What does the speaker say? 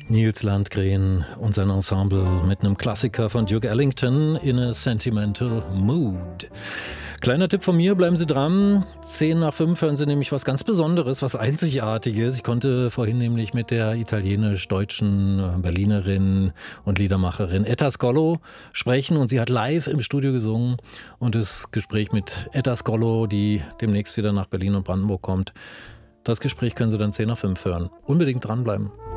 Nils Landgren und sein Ensemble mit einem Klassiker von Duke Ellington, In a Sentimental Mood. Kleiner Tipp von mir, bleiben Sie dran. 10:05 hören Sie nämlich was ganz Besonderes, was Einzigartiges. Ich konnte vorhin nämlich mit der italienisch-deutschen Berlinerin und Liedermacherin Etta Scolo sprechen und sie hat live im Studio gesungen. Und das Gespräch mit Etta Scolo, die demnächst wieder nach Berlin und Brandenburg kommt, das Gespräch können Sie dann 10:05 hören. Unbedingt dranbleiben.